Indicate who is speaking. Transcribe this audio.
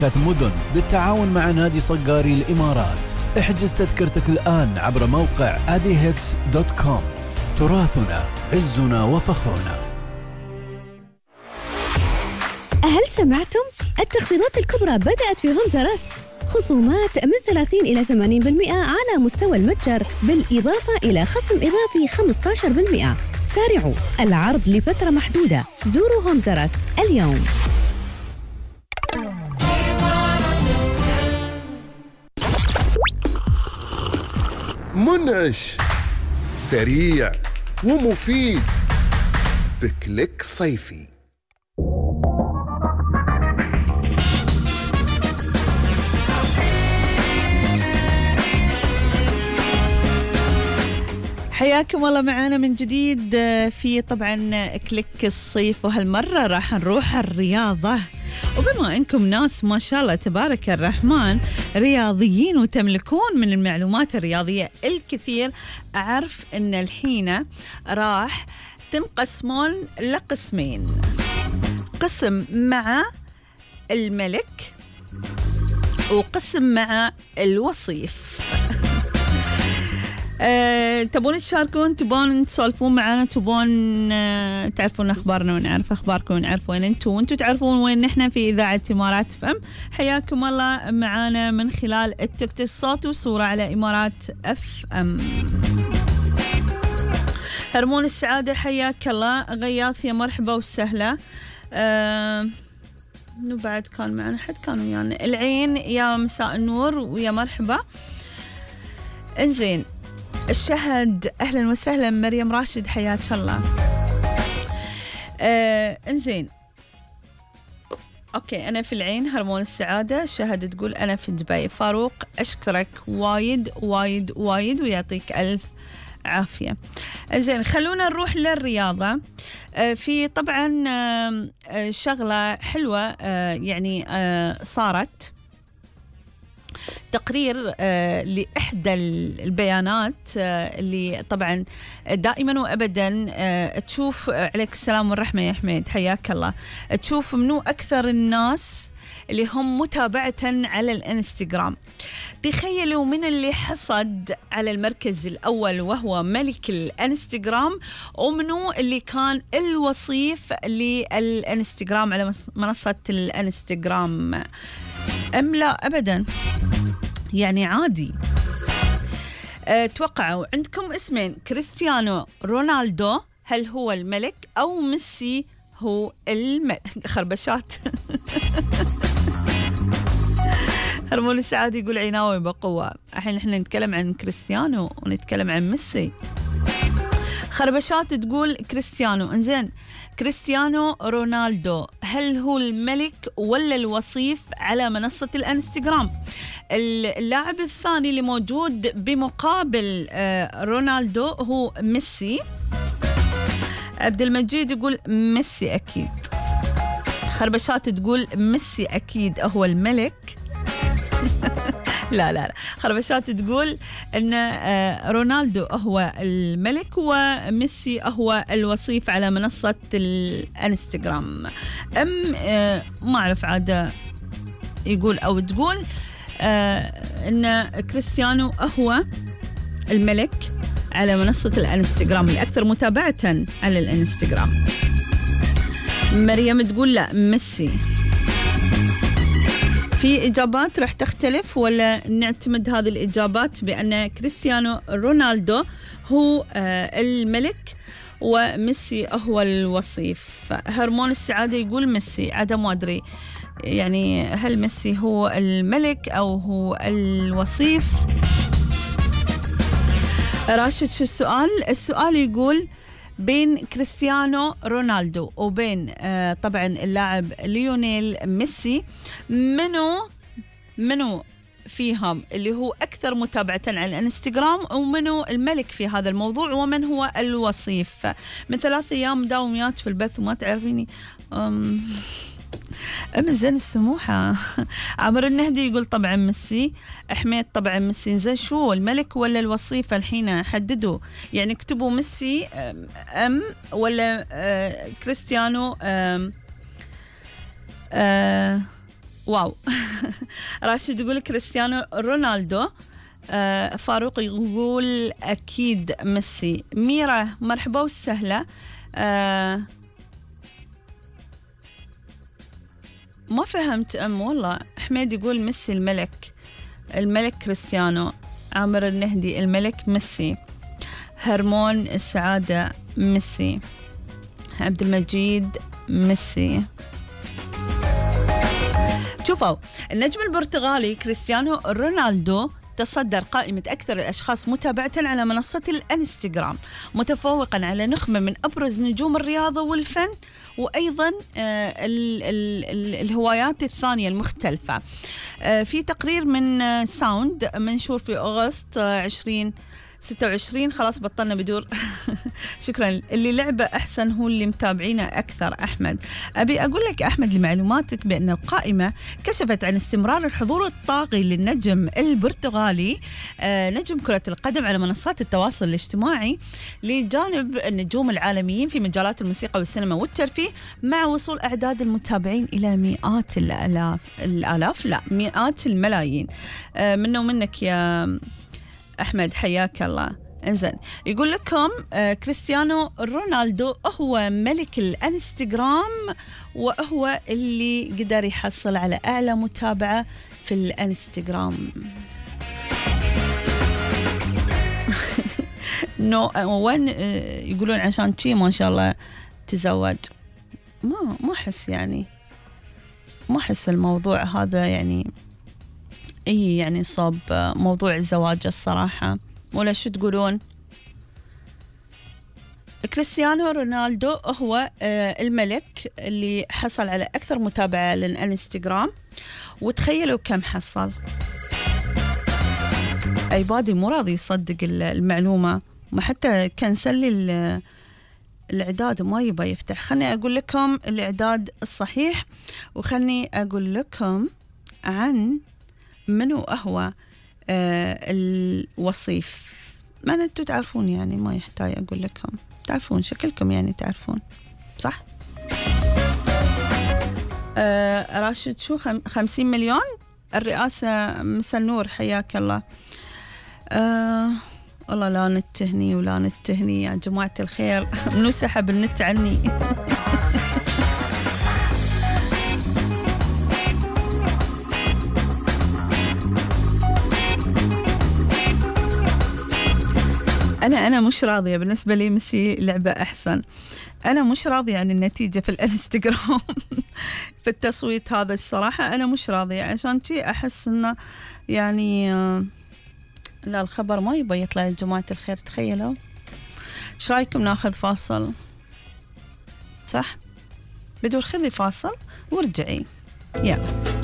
Speaker 1: مدن بالتعاون مع نادي صقاري الإمارات. احجز تذكرتك الآن عبر موقع adihx.com. تراثنا عزنا وفخرنا.
Speaker 2: هل سمعتم؟ التخفيضات الكبرى بدأت في هومز رس، خصومات من 30 إلى 80% على مستوى المتجر، بالإضافة إلى خصم إضافي 15%. سارعوا، العرض لفترة محدودة. زوروا هومز رس اليوم.
Speaker 3: منعش، سريع ومفيد، بكليك صيفي.
Speaker 4: حياكم الله معانا من جديد في طبعا كليك الصيف، وهالمرة راح نروح الرياضة. وبما أنكم ناس ما شاء الله تبارك الرحمن رياضيين وتملكون من المعلومات الرياضية الكثير، أعرف أن الحين راح تنقسمون لقسمين، قسم مع الملك وقسم مع الوصيف. تبون تشاركون، تبون تسولفون معنا، تبون تعرفون أخبارنا ونعرف أخباركم ونعرف وين أنتم وأنتم تعرفون وين نحن في إذاعة إمارات FM. حياكم الله معنا من خلال التكت الصوت وصورة على إمارات FM. هرمون السعادة حياك الله. غياث يا مرحبا وسهلا. بعد كان معنا حد كان ويانا. العين يا مساء النور ويا مرحبا. انزين الشهد أهلا وسهلا. مريم راشد حياك الله. انزين أوكي، أنا في العين هرمون السعادة. شهد تقول أنا في دبي. فاروق أشكرك وايد وايد وايد ويعطيك ألف عافية. انزين خلونا نروح للرياضة. في طبعا شغلة حلوة يعني صارت تقرير لإحدى البيانات اللي طبعا دائما وأبدا تشوف. عليك السلام والرحمة يا حميد حياك الله. تشوف منو أكثر الناس اللي هم متابعة على الانستغرام. تخيلوا من اللي حصد على المركز الأول وهو ملك الانستغرام، ومنو اللي كان الوصيف للانستغرام على منصة الانستغرام. أم لا أبدا، يعني عادي. توقعوا عندكم اسمين، كريستيانو رونالدو هل هو الملك أو ميسي هو الملك؟ خربشات. هرمون السعادة يقول عناوي بقوة. الحين احنا نتكلم عن كريستيانو ونتكلم عن ميسي. خربشات تقول كريستيانو. انزين كريستيانو رونالدو هل هو الملك ولا الوصيف على منصة الانستغرام؟ اللاعب الثاني اللي موجود بمقابل رونالدو هو ميسي. عبد المجيد يقول ميسي أكيد. خربشات تقول ميسي أكيد هو الملك. لا لا لا، خربشات تقول أن رونالدو هو الملك وميسي هو الوصيف على منصة الانستغرام. ما أعرف عادة يقول أو تقول أن كريستيانو هو الملك على منصة الانستغرام الأكثر متابعة على الانستغرام. مريم تقول لا ميسي. في إجابات راح تختلف ولا نعتمد هذه الإجابات بأن كريستيانو رونالدو هو الملك وميسي هو الوصيف؟ هرمون السعادة يقول ميسي. عدم ما أدري يعني هل ميسي هو الملك أو هو الوصيف. راشد شو السؤال؟ السؤال يقول بين كريستيانو رونالدو وبين طبعا اللاعب ليونيل ميسي منو فيهم اللي هو أكثر متابعة على الانستغرام ومنو الملك في هذا الموضوع ومن هو الوصيف؟ من 3 أيام داوميات في البث وما تعرفيني. زين السموحة. عمر النهدي يقول طبعا ميسي. حميد طبعا ميسي. زين شو الملك ولا الوصيف الحين حددوا، يعني اكتبوا ميسي ولا كريستيانو واو. راشد يقول كريستيانو رونالدو. فاروق يقول أكيد ميسي. ميرا مرحبا وسهلا. ما فهمت والله. حميد يقول ميسي الملك كريستيانو. عامر النهدي الملك ميسي. هرمون السعادة ميسي. عبد المجيد ميسي. شوفوا النجم البرتغالي كريستيانو رونالدو تصدر قائمة أكثر الأشخاص متابعة على منصة الانستغرام، متفوقا على نخبة من أبرز نجوم الرياضة والفن وأيضا الهوايات الثانية المختلفة. في تقرير من ساوند منشور في أغسطس 2026. خلاص بطلنا بدور. شكرا. اللي لعبة أحسن هو اللي متابعينه أكثر. أحمد أبي أقول لك أحمد لمعلوماتك بأن القائمة كشفت عن استمرار الحضور الطاغي للنجم البرتغالي نجم كرة القدم على منصات التواصل الاجتماعي لجانب النجوم العالميين في مجالات الموسيقى والسينما والترفيه، مع وصول أعداد المتابعين إلى مئات الآلاف لا مئات الملايين. منا ومنك يا أحمد، حياك الله. انزين يقول لكم كريستيانو رونالدو هو ملك الانستغرام، وهو اللي قدر يحصل على أعلى متابعة في الانستغرام. وين يقولون عشان شي ما شاء الله تزوج. ما أحس يعني ما أحس الموضوع هذا يعني يعني صاب موضوع الزواج الصراحة، ولا شو تقولون؟ كريستيانو رونالدو هو الملك اللي حصل على أكثر متابعة للإنستغرام، وتخيلوا كم حصل. أي بادي مو راضي يصدق المعلومة، ما حتى كنسل لي الإعداد ما يبغى يفتح. خلني أقول لكم الإعداد الصحيح، وخلني أقول لكم عن منو هو الوصيف. ما أنتوا تعرفون يعني، ما يحتاج أقول لكم، تعرفون شكلكم يعني تعرفون صح. راشد شو 50 مليون الرئاسة. مساء النور حياك الله. والله لا نتهني ولا نتهني يا جماعة الخير. منو سحب النت عني؟ أنا مش راضية. بالنسبة لي ميسي لعبة أحسن. أنا مش راضية عن النتيجة في الانستغرام في التصويت هذا الصراحة. أنا مش راضية، عشان شي أحس إنه يعني لا الخبر ما يبغى يطلع يا جماعة الخير. تخيلوا. إيش رأيكم ناخذ فاصل؟ صح بدور خذي فاصل وارجعي. يلا